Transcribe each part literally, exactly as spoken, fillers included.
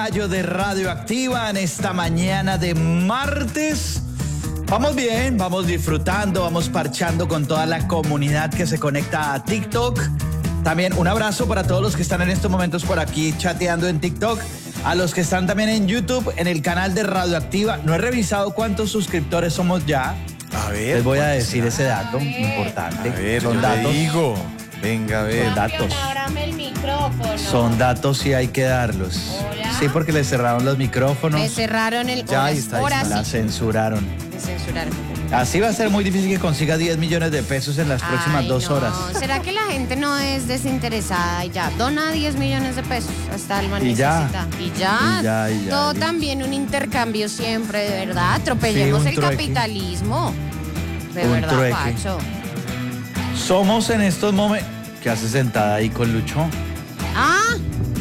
Gallo de Radioactiva en esta mañana de martes. Vamos bien, vamos disfrutando, vamos parchando con toda la comunidad que se conecta a TikTok. También un abrazo para todos los que están en estos momentos por aquí chateando en TikTok. A los que están también en YouTube, en el canal de Radioactiva. No he revisado cuántos suscriptores somos ya. A ver. Les voy a decir ese dato importante. A ver, son yo datos. le digo. Venga, a ver. Son datos. Ábrame el micrófono. Son datos y hay que darlos. Hola. Sí, porque le cerraron los micrófonos. Me cerraron el... Ya, ahí horas, está, ahí horas está. La sí. censuraron. Me censuraron. Así va a ser muy difícil que consiga diez millones de pesos en las próximas Ay, dos no. horas. ¿Será que la gente no es desinteresada y ya? Dona diez millones de pesos. Hasta el man Y ya. necesita. Y ya. Y ya, y ya, Todo y- también un intercambio siempre, de verdad. Atropellemos Sí, un el trueque. capitalismo. De Un verdad, trueque. Pacho. Somos en estos momentos... ¿Qué hace sentada ahí con Lucho? Ah.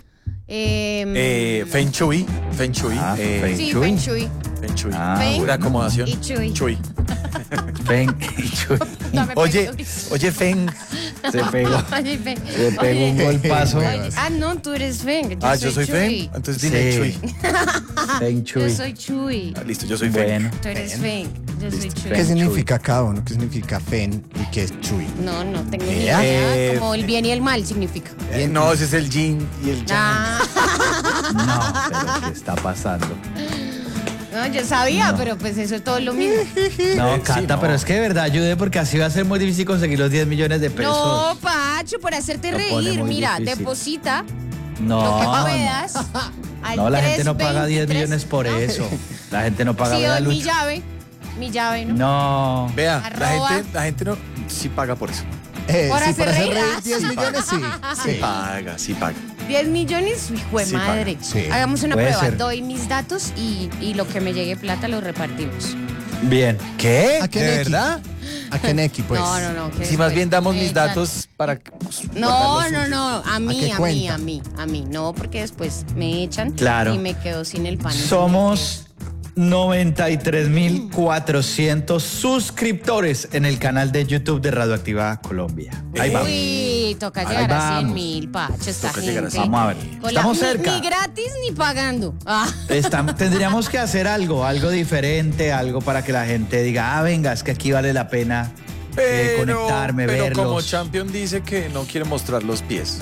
Eh, Eh, Feng Shui. Feng Shui. Ah, eh, Feng sí, Shui. Feng Shui. Feng Shui. Ah, Feng Una acomodación. y Shui. Shui. Ven, Chuy. Dame Oye, pegó. oye, Feng. Se pegó. Oye, Feng. Se pegó un golpazo. Oye, ah, no, tú eres Feng. Yo Ah, soy yo soy Chuy. Feng. Entonces dile Sí. Shui. Ven, Yo Chuy. soy Chuy. Ah, listo, yo soy Feng. Bueno. Tú eres Feng. Yo soy Chuy. Fen ¿Qué Chuy. significa cada uno? ¿Qué significa Fen y qué es Chuy? No, no tengo ni ¿Ya? idea. Eh, Como el bien y el mal significa. Eh, no, ese es el yin y el yang. Ah, No, pero ¿qué está pasando? no, yo sabía, No. pero pues eso es todo lo mismo. No, Sí, Cata, no. pero es que de verdad ayude porque así va a ser muy difícil conseguir los diez millones de pesos. No, Pacho, por hacerte Lo pone reír. muy Mira, difícil. deposita No, lo que no. puedas. al No, la gente no tres paga diez veintitrés, millones por ¿no? eso. La gente no paga Sí, ¿verdad, doy mi Lucho? llave. Mi llave, ¿no? No. Vea, la Arroba. gente, la gente no sí paga por eso. Eh, Por sí, hacer por hacer reír. reír diez millones, sí. Sí sí. paga, sí paga. diez millones, hijo de Sí, madre. paga. Sí. Hagamos una Puede prueba. ser. Doy mis datos y, y lo que me llegue plata lo repartimos. Bien. ¿Qué? ¿A qué ¿De Neki? verdad? ¿A qué Neki, pues? no, no, no. que Si más después bien damos me mis echan- datos para pues, No, guardar los no, suyos. no. A mí, qué a, mí, cuenta? a mí, a mí. No, porque después me echan Claro. y me quedo sin el pan. Somos noventa y tres mil cuatrocientos suscriptores en el canal de YouTube de Radioactiva Colombia. Ahí vamos. Uy, toca Ahí llegar a cien vamos. mil, Pacho, esta Toca gente. llegar a cien. Vamos a ver. Con Estamos la- ni- cerca. Ni gratis ni pagando. Ah. Estam- tendríamos que hacer algo, algo diferente, algo para que la gente diga, ah, venga, es que aquí vale la pena eh, Pero, conectarme, pero verlos. como Champion dice que no quiere mostrar los pies.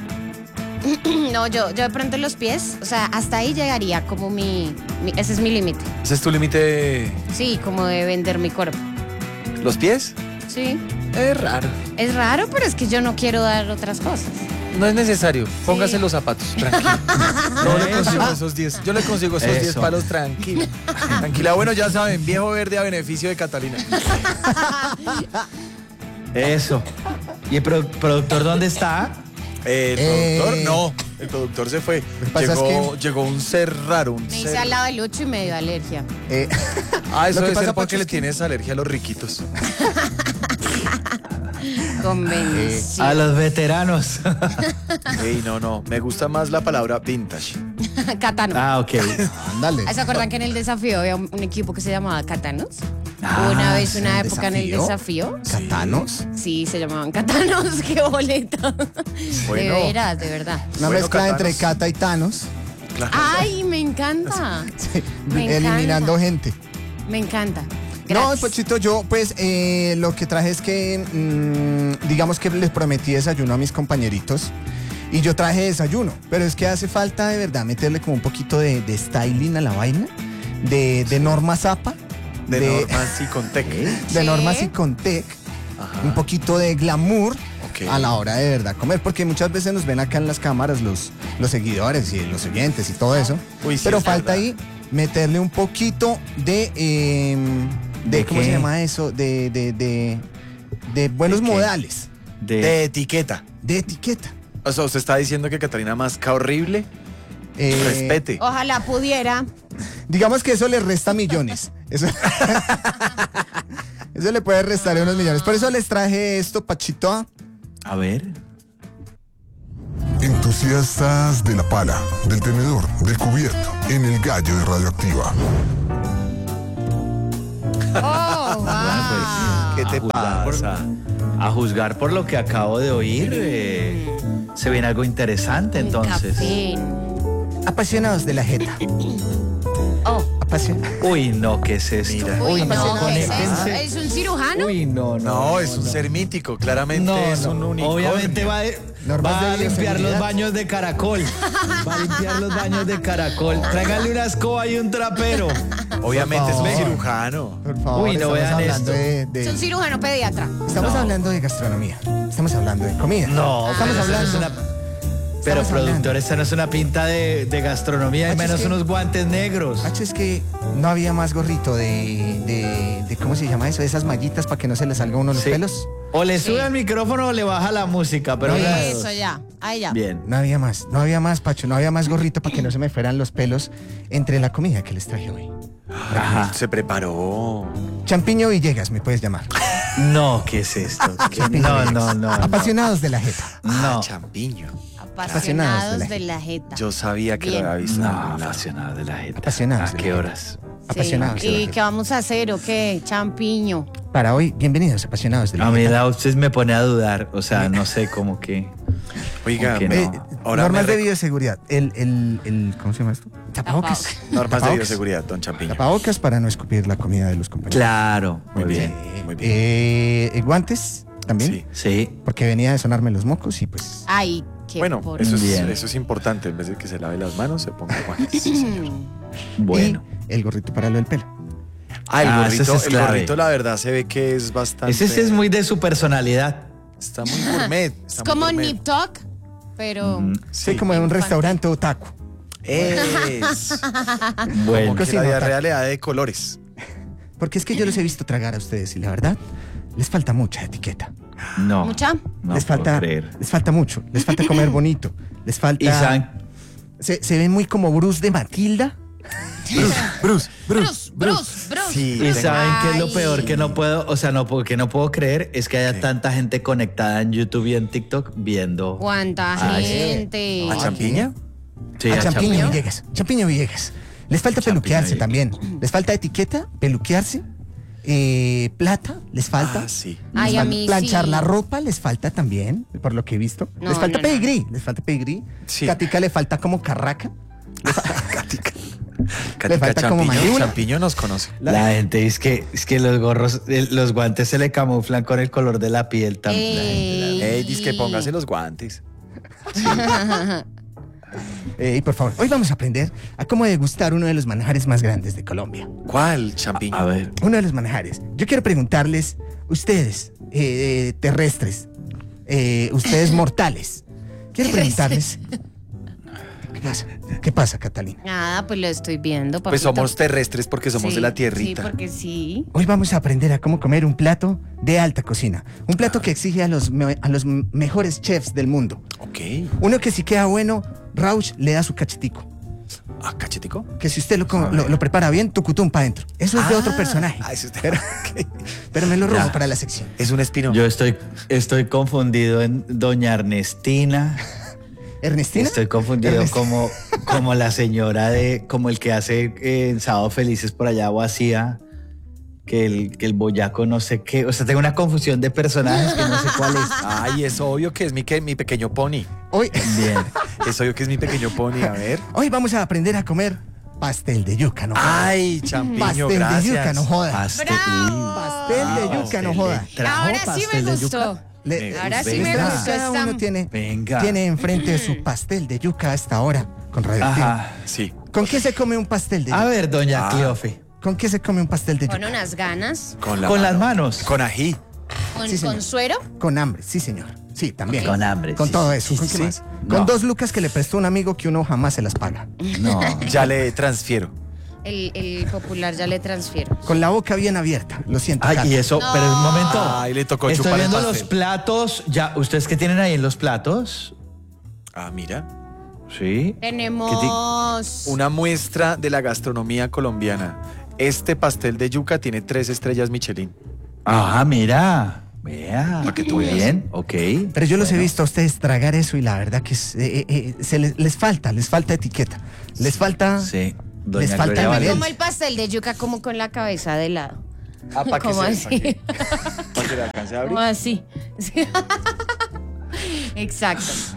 No, yo, yo de pronto los pies, o sea, hasta ahí llegaría como mi, mi- ese es mi límite. ¿Ese es tu límite? Sí, como de vender mi cuerpo. ¿Los pies? Sí. Es raro. Es raro, pero es que yo no quiero dar otras cosas. No es necesario. Póngase Sí. los zapatos, tranquilo. No le consigo esos diez. Yo le consigo esos diez Eso. palos, tranquila. Tranquila. Bueno, ya saben, viejo verde a beneficio de Catalina. Eso. ¿Y el produ- productor dónde está? El Eh. productor, no. El productor se fue. Lo que pasa es Llegó, que- llegó un ser raro, un Me ser... hice al lado del ocho y me dio alergia. Eh, Ah, eso Lo que debe pasa, ser porque Pacho, le es que- tienes alergia a los riquitos. Convención. A los veteranos. Ey, no, no. Me gusta más la palabra vintage. Catano. Ah, ok. ándale. ¿Se acuerdan que en el desafío había un, un equipo que se llamaba Catanos? Ah, Hubo una vez, una ¿el época en el desafío? desafío. ¿Catanos? Sí, se llamaban Catanos. ¡Qué boleta! Bueno. De veras, de verdad. Una Bueno, mezcla Catanos. entre Cata y Thanos. Claro. ¡Ay, me encanta! Sí, Me eliminando encanta. gente. Me encanta. No, Gratis. Pochito, yo pues eh, lo que traje es que, mm, digamos que les prometí desayuno a mis compañeritos y yo traje desayuno, pero es que hace falta de verdad meterle como un poquito de, de styling a la vaina, de, de Norma Zapa, De, normas y con tech. de Sí. Norma Sicontec, Ajá. un poquito de glamour Ok. a la hora de verdad comer, porque muchas veces nos ven acá en las cámaras los, los seguidores y los oyentes y todo eso, Uy, sí, pero es falta verdad. ahí meterle un poquito de... eh, de, ¿De ¿cómo qué? se llama eso? De, de, de, de buenos ¿De qué? modales, De, De etiqueta. de etiqueta. O sea, usted está diciendo que Catalina masca horrible. Eh, Respete. Ojalá pudiera. Digamos que eso le resta millones. Eso, eso le puede restar unos millones. Por eso les traje esto, Pachito. a ver. Entusiastas de la pala, del tenedor, del cubierto, en el gallo de Radioactiva. Oh, wow. ¿Qué te a juzgar pasa? por- a juzgar por lo que acabo de oír, eh, se viene algo interesante Un entonces. café. Apasionados de la jeta. Oh. Apasionados. Uy, no, ¿qué es esto? Mira. Uy, Uy, no, no, ¿qué es conéctense. eso? ¿Es un cirujano? Uy, no, no. No, es un ser mítico, claramente No, es no. un unicornio. Obviamente va, de- Normas va a de limpiar los bioseguridad. baños de caracol. Va a limpiar los baños de caracol. Tráigale una escoba y un trapero. Obviamente es Por un favor. cirujano. Por favor, Uy, no estamos vean hablando esto. de, de- Es un cirujano pediatra. Estamos No. hablando de gastronomía. Estamos hablando de comida. No, estamos pero eso no hablando. es una- Pero Estamos productor, hablando. esta no es una pinta de, de gastronomía, y Macho, menos es que- unos guantes negros. Hacho, es que no había más gorrito de, de, de- ¿cómo se llama eso? De esas mallitas para que no se le salga a uno los Sí. pelos. O le Sí. sube al micrófono o le baja la música, pero No, una de Eso dos. ya. Ahí ya. Bien. No había más, no había más, Pacho, no había más gorrito para que no se me fueran los pelos entre la comida que les traje hoy. Ajá. Se preparó. Champiño Villegas, me puedes llamar. No, ¿qué es esto? ¿Qué- No, no, no. no. Apasionados de la jeta. No. Ah, champiño. Apasionados de la jeta. Yo sabía que Bien. lo había visto. en No, algún lado. apasionados de la gente. Apasionados ¿A de qué la horas? Apasionados de la ¿Y jeta. qué vamos a hacer o qué? Champiño. Para hoy, bienvenidos, apasionados de la A mí jeta. la usted me pone a dudar, o sea, no sé, como que... Oiga, Ok, me- Eh, ahora normas me de rec- bioseguridad. El, el, el, ¿cómo se llama esto? Tapabocas. normas de Tapabocas. bioseguridad, don Champiño. Tapabocas para no escupir la comida de los compañeros. Claro, Muy bien, Eh, muy bien. eh, guantes también. Sí. Sí. Porque venía de sonarme los mocos y pues. Ay, qué Bueno, por- eso es, Bien. eso es importante. En vez de que se lave las manos, se ponga guantes. Sí, señor. Bueno. Y el gorrito para lo del pelo. Ah, el Ah, gorrito, ese es el clave. gorrito, la verdad, se ve que es bastante. Ese sí es muy de su personalidad. Está muy gourmet. Es está muy como gourmet. Nip Tuck, pero. Mm, Soy Sí. como de un Infantil. restaurante otaku. Es. Bueno. Como que Cocina la otaku. diarrea le da de colores. Porque es que yo los he visto tragar a ustedes y la verdad, les falta mucha etiqueta. No. ¿Mucha? No les puedo falta, creer. les falta mucho. Les falta comer bonito. Les falta. Y saben, Se, se ven muy como Bruce de Matilda. Bruce, Bruce, Bruce, Bruce. Sí, y tengo- saben que es lo Ay. peor que no puedo, o sea, no puedo, que no puedo creer es que haya ¿Qué? tanta gente conectada en YouTube y en TikTok viendo. ¿Cuánta Ay. gente? ¿A Champiña? Sí, a a Champiño Champiño. Villegas. Champiño Villegas. Les falta Champiño peluquearse Villegas. también. Les falta etiqueta, peluquearse, eh, plata, les falta. Ah, sí. Les Ay, a falta mí planchar sí. la ropa les falta también, por lo que he visto. No, les falta no, no. pedigrí, les falta pedigrí. Sí. Catica le falta como carraca. Catica. Le falta como Champiño, mandíbula. Champiño nos conoce. La gente dice que, es que los gorros, eh, los guantes se le camuflan con el color de la piel también. La gente, la- Ey. Ey, dice que póngase los guantes. Eh, y por favor, hoy vamos a aprender a cómo degustar uno de los manjares más grandes de Colombia. ¿Cuál champiño? A ver, Uno de los manjares. Yo quiero preguntarles, ustedes, eh, eh, terrestres, eh, ustedes mortales, quiero preguntarles. ¿Qué pasa? ¿Qué pasa, Catalina? Nada, pues lo estoy viendo, Pues papito. somos terrestres porque somos Sí, de la tierrita. Sí, porque sí. Hoy vamos a aprender a cómo comer un plato de alta cocina. Un plato que exige a los, me- a los mejores chefs del mundo. Ok. Uno que si queda bueno, Rauch le da su cachetico. ¿Ah, cachetico? Que si usted lo, co- lo, lo prepara bien, tucutum para adentro. Eso es de otro personaje. Ah, eso es de- Pero, ok. pero me lo robo Ya. para la sección. Es un espino. yo estoy, estoy confundido en Doña Ernestina. ¿Ernestina? Estoy confundido Ernest- como, como la señora de, como el que hace eh, en Sábado Felices por allá o hacía, que el, que el boyaco no sé qué. O sea, tengo una confusión de personajes que no sé cuál es. Ay, es obvio que es mi, que, mi pequeño pony. Hoy, Bien. Es obvio que es mi pequeño pony. A ver. hoy vamos a aprender a comer pastel de yuca, no joda. Ay, champiño, pastel de gracias. yuca, no joda. Pastel. ¡Bravo! Pastel de yuca, Pastel no de- joda. trajo Ahora sí me pastel de yuca. gustó. Le- Ahora sí ¿ves? me Cada- gustó Cada esta- uno tiene, Venga. tiene enfrente su pastel de yuca a esta hora con radioactivo. Ajá. Sí. ¿Con qué se come un pastel de yuca? A ver, doña Ah. Cleofe. ¿Con qué se come un pastel de Con yuca? unas ganas. Con, la Con las mano. manos. Con ají. Con, Sí, señor. con suero. Con hambre, sí, señor. Sí, también. Con hambre, Con sí, todo sí, eso. sí, ¿Con sí, qué sí. más? No. Con dos lucas que le prestó un amigo que uno jamás se las paga. No. Ya le transfiero. El, el popular ya le transfiero. Con la boca bien abierta. Lo siento. Ay, Cata. y eso, No. pero un momento. Ay, le tocó Estoy chupar el viendo pastel. los platos. Ya, ¿ustedes qué tienen ahí en los platos? Ah, mira. Sí. Tenemos. Una muestra de la gastronomía colombiana. Este pastel de yuca tiene tres estrellas Michelin. Ah, mira. Vea. Para que tú Muy veas. bien, ok. Pero yo los he Bueno. visto a ustedes tragar eso y la verdad que es, eh, eh, eh, se les, les falta, les falta etiqueta. Les falta. Sí. Les falta Gloria el Valencia. Como el pastel de yuca, como con la cabeza de lado. Ah, para que ¿Cómo se, así? pa' que, pa' que le alcance a abrir. Como así. Sí. Exacto.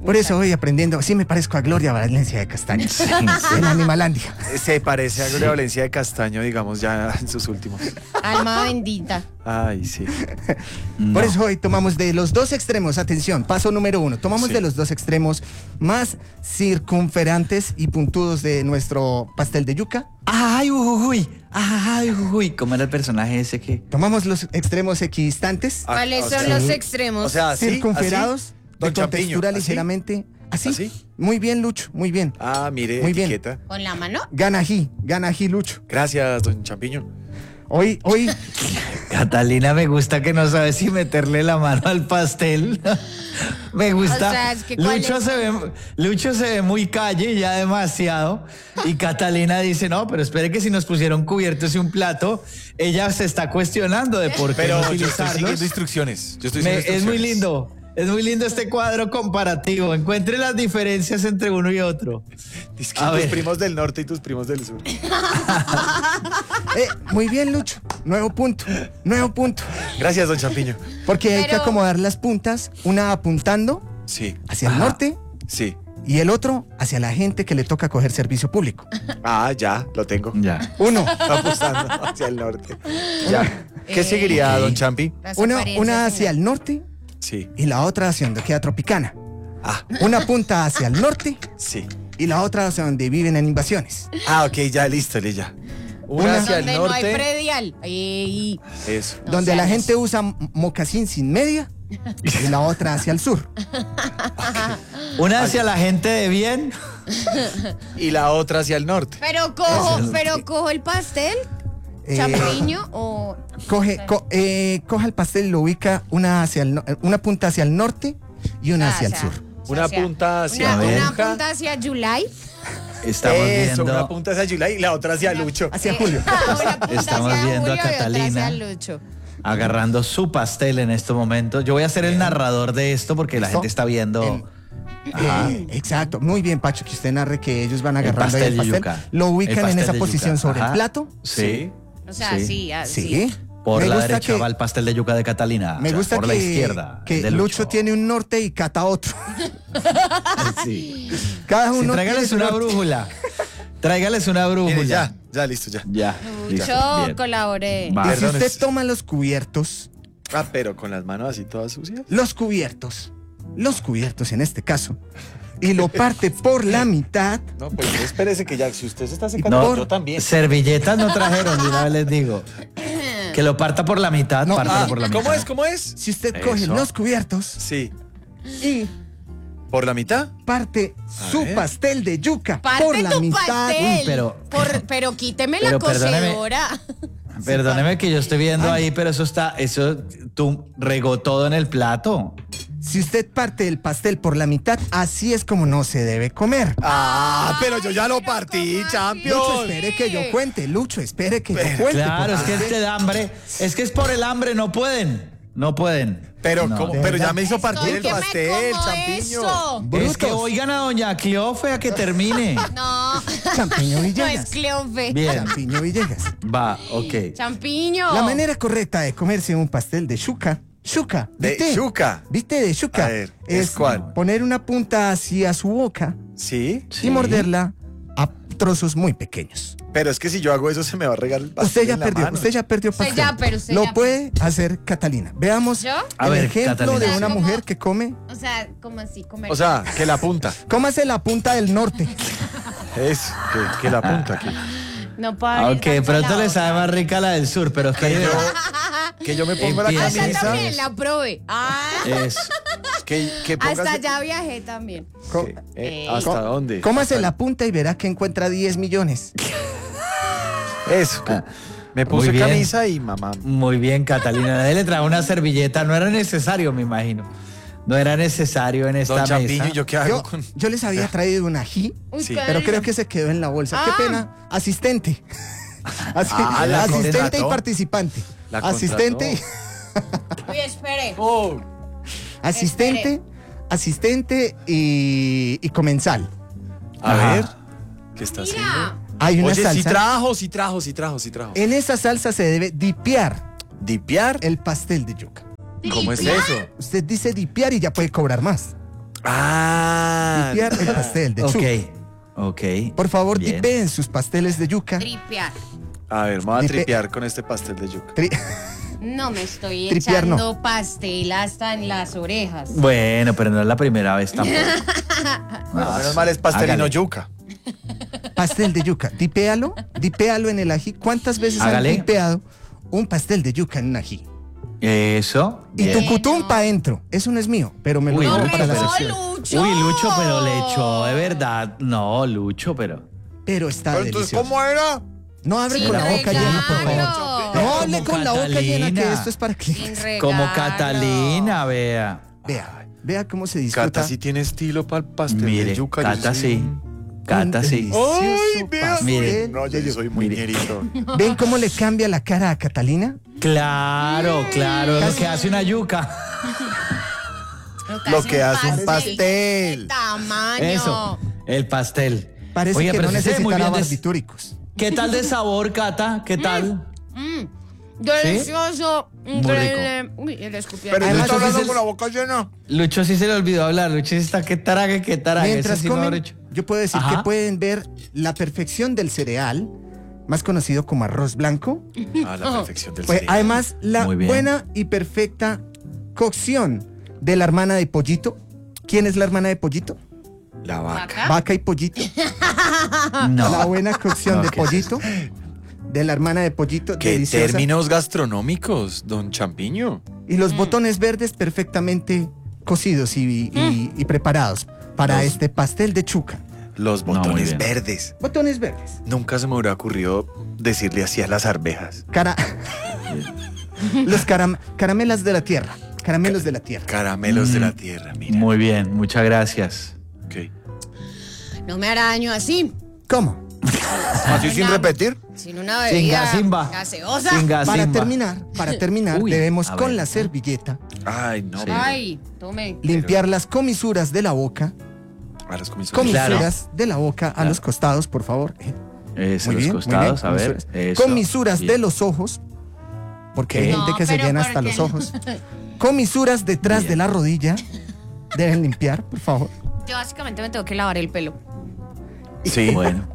Por eso voy aprendiendo. Sí, me parezco a Gloria Valencia de Castaño. En Animalandia. Se parece a Gloria Valencia de Castaño, digamos, ya en sus últimos. Alma bendita. Ay, sí. Por eso hoy tomamos de los dos extremos, atención, paso número uno, tomamos Sí. de los dos extremos más circunferantes y puntudos de nuestro pastel de yuca. Ay, uy, ay, uy. ¿Cómo era el personaje ese que? Tomamos los extremos equidistantes, Ah, ¿Cuáles o son sea, los extremos? O sea, ¿así? circunferados, ¿Así? de Don con Champiño, textura ¿así? ligeramente así. ¿Así? Muy bien, Lucho, muy bien. Ah, mire, Muy bien. etiqueta. ¿Con la mano? Ganají, ganají, Lucho. Gracias, don Champiño. Hoy, hoy, Catalina, me gusta que no sabe si meterle la mano al pastel. Me gusta. O sea, es que ¿cuál Lucho, es? se ve, Lucho se ve muy calle, ya demasiado. Y Catalina dice, no, pero espere que si nos pusieron cubiertos y un plato, ella se está cuestionando de por qué Pero no yo estoy utilizarlos. siguiendo instrucciones. Yo estoy Me- siguiendo es muy instrucciones. lindo. Es muy lindo este cuadro comparativo. Encuentre las diferencias entre uno y otro. Es que A tus ver. primos del norte y tus primos del sur. eh, muy bien, Lucho. Nuevo punto, nuevo punto. Gracias, don Champiño. Porque hay que Pero- acomodar las puntas, una apuntando Sí, hacia el Ajá. norte sí. y el otro hacia la gente que le toca coger servicio público. Ah, ya, lo tengo. Ya. Uno, Apostando hacia el norte. Ya. ¿Qué Eh, seguiría, ok. don Champi? Las una, apariencias, una hacia señor. el norte Sí. y la otra hacia donde queda Tropicana. Ah, Una punta hacia el norte sí. y la otra hacia donde viven en invasiones. Ah, ok, ya, listo, ya. Una Una- hacia el Donde no hay norte. predial. Ey, Eso. No donde la seas- gente usa m- mocasín sin media y la otra hacia el sur. Una hacia la gente de bien. Y la otra hacia el norte. Pero cojo, pero cojo el pastel, Eh, champiño o... coge, co- eh, coja el pastel y lo ubica una, hacia el, no- una punta hacia el norte y una Ah, hacia o el sea, sur. Una o sea, punta hacia una, una Monja. punta hacia July. Estamos Eso, viendo. una punta hacia Yulai y la otra hacia Lucho. Hacia Eh, Julio. una punta Estamos hacia viendo a Julio y otra Catalina. hacia Lucho. Agarrando su pastel en este momento. Yo voy a ser el narrador de esto porque la ¿Listo? gente está viendo. Ajá. Eh, exacto, muy bien, Pacho, que usted narre que ellos van El agarrando ahí pastel el de pastel, yuca. lo El ubican en pastel esa de posición yuca. sobre Ajá. el plato. Sí. O sea, sí, ah, sí. Sí. Por Me la gusta derecha que- va el pastel de yuca de Catalina. Me o sea, gusta por que, la izquierda. que el de Lucho. tiene un norte y Cata otro. Sí. Cada Sí, uno tráigales tiene una su norte. brújula. Tráigales una brújula. Mire, ya, ya, listo, ya. Ya. listo. Lucho, Bien. colaboré. Va. Y si Perdón, usted es- toma los cubiertos, Ah, pero con las manos así todas sucias. los cubiertos, los cubiertos en este caso, y lo parte por la mitad, No, pues espérese que ya, si usted se está secando, No, yo también. servilletas no trajeron, de una vez les digo. Que lo parta por la mitad, No, pártalo Ah, por la ¿cómo mitad. es? ¿Cómo es? si usted Eso. coge los cubiertos Sí. y ¿Por la mitad? parte A su ver. pastel de yuca Parte por la tu mitad. pastel. Uy, pero- Por- pero quíteme Pero la perdóneme. cocedora. Perdóneme que yo estoy viendo ahí, pero eso está, eso tú regó todo en el plato. Si usted parte el pastel por la mitad, así es como no se debe comer. Ah, pero yo ya lo pero partí, ¿cómo así? Champion. Lucho, espere que yo cuente, Lucho, espere que yo Pero- cuente. Claro, es porque que este hambre, es que es por el hambre, no pueden. No pueden. Pero, No. ¿cómo? de pero ya verdad. me hizo partir Estoy el que me pastel, como Champiño. eso. Es que Brutos. oigan a doña Cleofe a que termine. No, Champiño no es Villegas. Cleofe. Bien. Champiño Villegas. Va, ok. Champiño. La manera correcta de comerse un pastel de yuca, yuca, De ¿viste? yuca. ¿Viste? De yuca. A ver, ¿es cuál? poner una punta hacia su boca Sí, Sí. y morderla a trozos muy pequeños. pero es que si yo hago eso se me va a regar el pastel Usted ya en la perdió, mano. usted ya perdió Usted pastel. ya, pero usted Lo ya puede hacer Catalina. Veamos ¿Yo? A el ver, ejemplo Catalina. de una ¿Cómo? mujer que come. O sea, como así, comer. O sea, que la punta. Cómase la punta del norte. Es, que, que la punta aquí. no puedo abrir Aunque tanto pronto la le boca. sabe más rica la del sur, pero es que Yo, que yo me pongo la Empieza. Hasta camisa. también la probé. Ah, es. Que, que póngase- hasta allá viajé también. Co- que- eh, Eh. ¿Hasta dónde? Cómase la punta y verá que encuentra diez millones. Eso. que me puse Muy bien. camisa y mamá. Muy bien, Catalina. Nadie le trajo una servilleta. No era necesario, me imagino. No era necesario en esta Don mesa. Champiño, ¿y yo qué hago Yo, con...? yo les había traído un ají, Uy, Sí. qué pero delicia. creo que se quedó en la bolsa. Ah. Qué pena. Asistente. Asi- Ah, la asistente y contrató. participante. La Asistente, y- Uy, espere. Oh, asistente, asistente y, y comensal. a Ajá. ver. ¿Qué está haciendo? Mira. Hay una Oye, sí salsa. trajo, sí trajo, sí trajo, sí trajo. En esa salsa se debe dipear ¿Dipear? el pastel de yuca. ¿Cómo es eso? Usted dice dipear y ya puede cobrar más. Ah. Tripear el pastel de Ok, yuca. ok. Por favor, Bien. dipeen sus pasteles de yuca. Tripear. A ver, vamos a Tripe- tripear con este pastel de yuca. Tri- No me estoy Tripear no. echando pastel hasta en las orejas. Bueno, pero no es la primera vez tampoco. No, menos mal es pastel y no Hágale. yuca. Pastel de yuca. Dipéalo, dipéalo en el ají. ¿Cuántas veces Hágale. han dipeado un pastel de yuca en un ají? Eso. Y bien. tu cutum pa' adentro. Eso no es mío, pero me lo Uy, llevo Lucho, para la pero- sección. Lucho. Uy, Lucho, pero le echó de verdad. No, Lucho, pero. Pero está Pero entonces, delicioso. ¿cómo era? No hable Sin con la boca llena, por favor. regalo. No hable Como con la boca llena, que Catalina. esto es para que... Sin regalo. Como Catalina, vea. Vea, vea cómo se disfruta. Cata sí tiene estilo para el pastel Mire, de yuca. yo Cata soy sí. un- Cata sí. delicioso Ay, vea. pastel Mire. No, yo de sí soy muy Mire. ñerito. yuca. ¿Ven cómo le cambia la cara a Catalina? Claro, claro. Lo que hace una yuca. Lo que hace un ¿De pastel. tamaño. Eso, el pastel. Parece Oye, que pero no sí se ve muy necesitará bien de- barbitúricos. ¿Qué tal de sabor, Cata? ¿Qué tal? Mm, delicioso. Increíble. Uy, le escupí. Pero Además, yo estoy hablando dices- con la boca llena. Lucho sí se le olvidó hablar. Lucho sí está que taraga, que taraga. Mientras Ese sí, mejor comen, dicho. yo puedo decir Ajá. que pueden ver la perfección del cereal, más conocido como arroz blanco. A la perfección del Pues, cereal. además, la Muy bien. buena y perfecta cocción de la hermana de Pollito. ¿Quién es la hermana de Pollito? La vaca. ¿Vaca? Vaca y Pollito. La No. buena cocción No, de ¿qué es Pollito. De la hermana de Pollito. ¿Qué deliciosa. términos gastronómicos, don Champiño? Y los botones verdes perfectamente cocidos y, y- y preparados para Los- este pastel de chuca. Los No, muy botones bien. verdes. Botones verdes. Nunca se me hubiera ocurrido decirle así a las arvejas. Cara... los caram- caramelas de la tierra. Caramelos de la tierra. Caramelos de Mm. la tierra, mira. Muy bien, muchas gracias. Ok. No me hará daño así. ¿Cómo? ¿Así sin Una- repetir? Sin una Sin bebida gasimba. gaseosa. Sin Para gasimba. terminar, para terminar, Uy, debemos a con ver. la servilleta Ay, no. Sí. pero- Ay, tome. limpiar las comisuras de la boca. A las comisiones. Comisuras de la boca a Claro. los costados, por favor. Eh, Eso, Muy los bien, muy costados, bien, a ver. comisuras. Eso. Comisuras Bien. de los ojos, porque hay ¿Qué? gente No, que se pero llena ¿por hasta qué? los ojos. Comisuras detrás Bien. de la rodilla, deben limpiar, por favor. Yo básicamente me tengo que lavar el pelo. Sí, Bueno,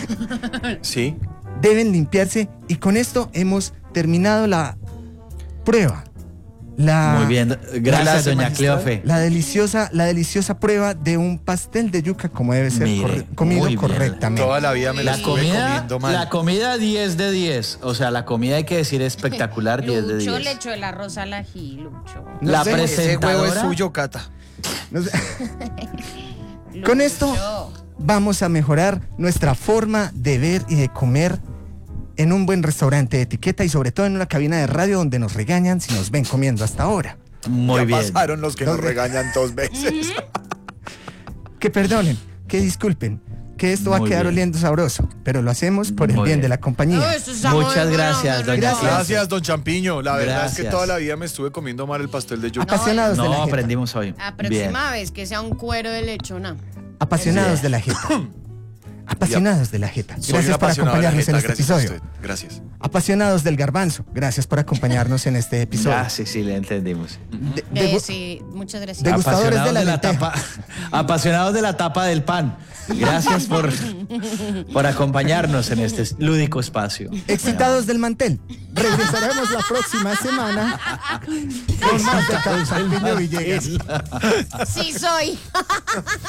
sí. Deben limpiarse y con esto hemos terminado la prueba. La, muy bien. clase Gracias, doña magistral. Cleofe. La deliciosa, la deliciosa prueba de un pastel de yuca como debe ser Mire, corre- comido muy bien. correctamente. Toda la vida me la La estuve comida, comiendo mal. la comida diez de diez. O sea, la comida hay que decir espectacular diez de Lucho le diez. echó el arroz al ají, Lucho. No La sé, Ese huevo es presentadora. suyo, Cata. No sé. Con esto Lucho. vamos a mejorar nuestra forma de ver y de comer en un buen restaurante de etiqueta y sobre todo en una cabina de radio donde nos regañan si nos ven comiendo hasta ahora. Muy ya bien. pasaron los que nos ¿Dónde? regañan dos veces. Que perdonen, que disculpen, que esto va a Muy quedar bien. oliendo sabroso, pero lo hacemos por el Muy bien bien. de la compañía. No, esto está muy Muchas bueno, gracias, muy doña rico. Cleofe. Gracias, don Champiño. La verdad es que Gracias. toda la vida me estuve comiendo mal el pastel de yuca. Apasionados de No, la jeta. aprendimos hoy. La Bien. próxima vez que sea un cuero de lechona. Apasionados Sí. de la jeta. Apasionados de la jeta. Soy un Gracias por apasionado de la acompañarnos en jeta, este gracias a episodio. usted. Gracias. Apasionados del garbanzo. Gracias por acompañarnos en este episodio. Ya, sí, sí, le entendimos. De- Eh, degu- sí, muchas gracias. Degustadores de la lenteja. tapa, apasionados de la tapa del pan. Gracias por, por acompañarnos en este lúdico espacio. Excitados del mantel. Regresaremos la próxima semana con más de Carlos Alvino Villegas. Sí soy.